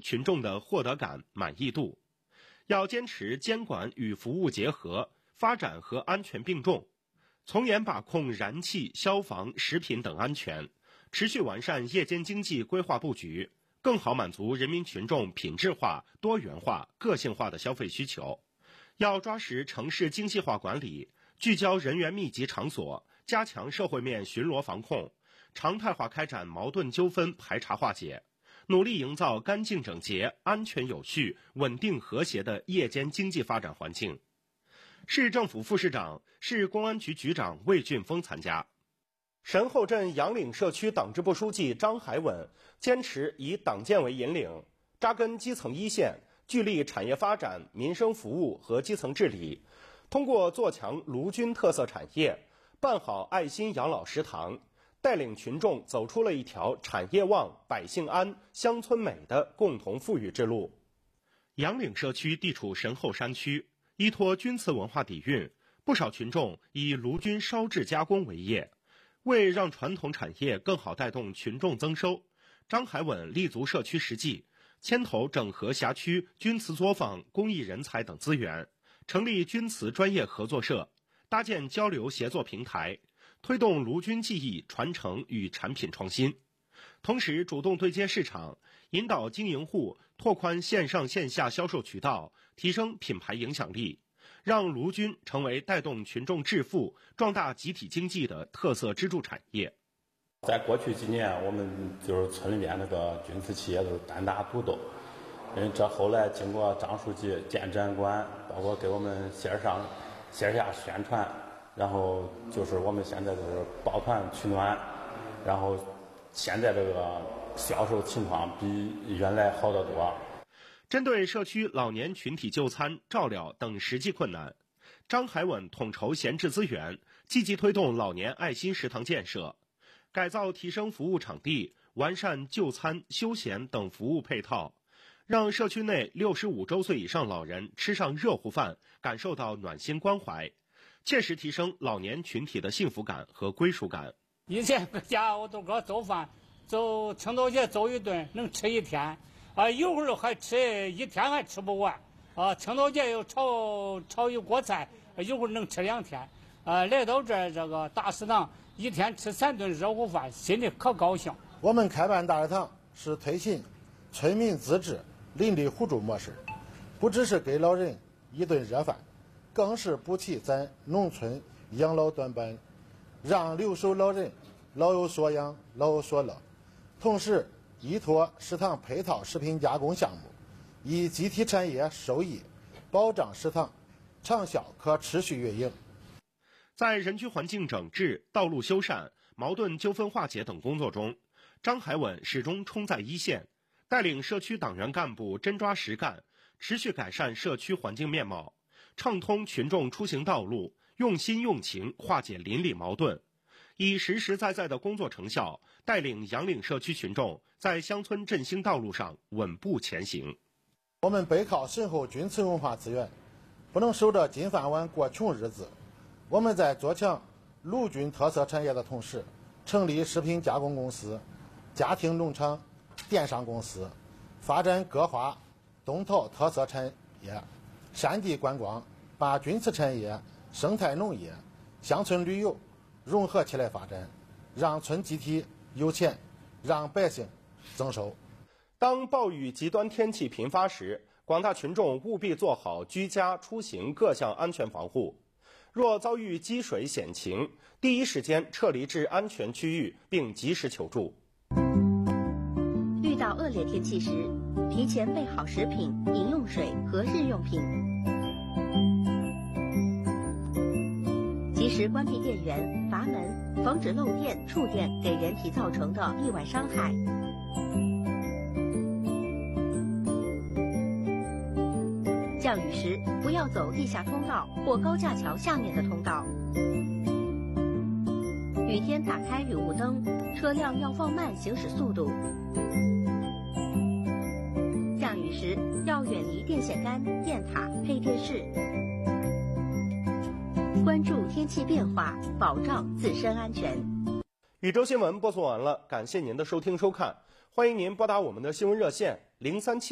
群众的获得感、满意度。要坚持监管与服务结合，发展和安全并重，从严把控燃气、消防、食品等安全，持续完善夜间经济规划布局，更好满足人民群众品质化、多元化、个性化的消费需求。要抓实城市精细化管理，聚焦人员密集场所，加强社会面巡逻防控，常态化开展矛盾纠纷排查化解，努力营造干净整洁、安全有序、稳定和谐的夜间经济发展环境。市政府副市长、市公安局局长魏俊峰参加。神后镇杨岭社区党支部书记张海稳坚持以党建为引领，扎根基层一线，聚力产业发展、民生服务和基层治理，通过做强卢军特色产业，办好爱心养老食堂，带领群众走出了一条产业旺、百姓安、乡村美的共同富裕之路。杨岭社区地处神后山区，依托军瓷文化底蕴，不少群众以卢军烧制加工为业。为让传统产业更好带动群众增收，张海稳立足社区实际，牵头整合辖区军瓷作坊、工艺人才等资源，成立军瓷专业合作社，搭建交流协作平台，推动卢军技艺传承与产品创新。同时主动对接市场，引导经营户拓宽线上线下销售渠道，提升品牌影响力，让卢军成为带动群众致富、壮大集体经济的特色支柱产业。 在过去几年，我们就是村里面那个军瓷企业都是单打独斗，这后来经过张书记、建展馆，包括给我们线下宣传，然后就是我们现在就是抱团取暖，然后现在这个销售情况比原来好得多。 针对社区老年群体就餐、照料等实际困难，张海稳统筹闲置资源，积极推动老年爱心食堂建设，改造提升服务场地，完善就餐、休闲等服务配套，让社区内65周岁以上老人吃上热乎饭，感受到暖心关怀，切实提升老年群体的幸福感和归属感。 以前搁家我都给做饭，青豆节做一顿能吃一天，有时候还吃一天还吃不完，青豆节又炒一锅菜，有时候能吃2天。来到这个大食堂，一天吃3顿热乎饭，心里可高兴。 我们开办大食堂是推行村民自治、邻里互助模式，不只是给老人一顿热饭，更是补齐咱农村养老短板，让留守老人老有所养、老有所乐。同时依托食堂配套食品加工项目，以集体产业收益保障食堂长效可持续运营。 在人居环境整治、道路修缮、矛盾纠纷化解等工作中，张海稳始终冲在一线，带领社区党员干部真抓实干，持续改善社区环境面貌，畅通群众出行道路，用心用情化解邻里矛盾，以实实在在的工作成效，带领杨岭社区群众在乡村振兴道路上稳步前行。 我们背靠深厚军瓷文化资源，不能守着金饭碗过穷日子。我们在做强卢军特色产业的同时，成立食品加工公司、家庭农场、电商公司，发展各花东头特色产业，山地观光，把军瓷产业、生态农业、乡村旅游融合起来发展，让村集体有钱，让百姓增收。 当暴雨极端天气频发时，广大群众务必做好居家出行各项安全防护。若遭遇积水险情，第一时间撤离至安全区域，并及时求助。 遇到恶劣天气时，提前备好食品、饮用水和日用品，及时关闭电源、阀门，防止漏电、触电给人体造成的意外伤害。降雨时，不要走地下通道或高架桥下面的通道。雨天打开雨雾灯，车辆要放慢行驶速度。降雨时要远离电线杆、电塔、配电室。关注天气变化，保障自身安全。 宇宙新闻播送完了，感谢您的收听收看，欢迎您拨打我们的新闻热线037